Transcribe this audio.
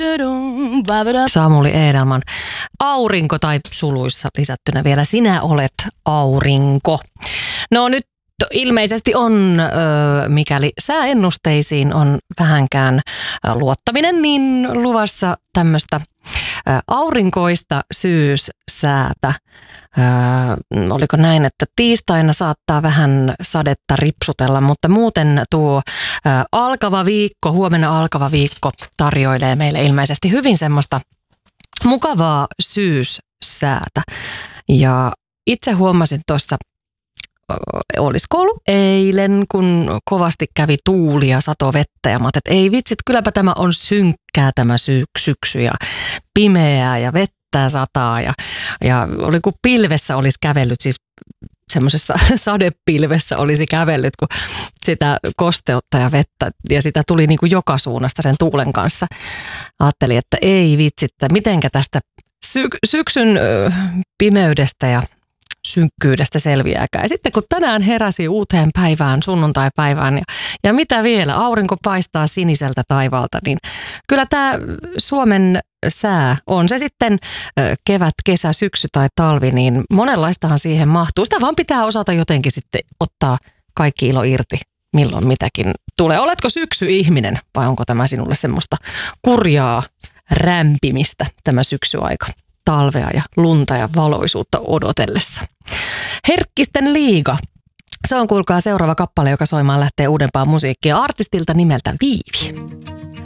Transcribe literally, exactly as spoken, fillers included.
Samuli Edelman. Aurinko tai suluissa lisättynä vielä sinä olet aurinko. No nyt ilmeisesti on, mikäli sääennusteisiin on vähänkään luottaminen, niin luvassa tämmöistä aurinkoista syyssäätä. Öö, oliko näin, että tiistaina saattaa vähän sadetta ripsutella, mutta muuten tuo ö, alkava viikko, huomenna alkava viikko tarjoilee meille ilmeisesti hyvin semmoista mukavaa syyssäätä. Ja itse huomasin tuossa, olisiko ollut eilen, kun kovasti kävi tuuli ja sato vettä ja mä ajattelin, että ei vitsit, kylläpä tämä on synkkää tämä sy- syksy ja pimeää ja vettä sataa ja, ja oli kuin pilvessä olisi kävellyt, siis semmoisessa sadepilvessä olisi kävellyt, kun sitä kosteutta ja vettä ja sitä tuli niin kuin joka suunnasta sen tuulen kanssa. Ajattelin, että ei vitsittä, mitenkä tästä sy- syksyn ö, pimeydestä ja synkkyydestä selviääkään. Ja sitten kun tänään heräsi uuteen päivään, sunnuntai-päivään ja, ja mitä vielä, aurinko paistaa siniseltä taivaalta, niin kyllä tämä Suomen sää, on se sitten kevät, kesä, syksy tai talvi, niin monenlaistahan siihen mahtuu. Sitä vaan pitää osata jotenkin sitten ottaa kaikki ilo irti, milloin mitäkin tulee. Oletko syksy-ihminen vai onko tämä sinulle semmoista kurjaa rämpimistä tämä syksyaika? Talvea ja lunta ja valoisuutta odotellessa. Herkkisten liiga. Se on kuulkaa seuraava kappale, joka soimaan lähtee uudempaa musiikkia artistilta nimeltä Viivi.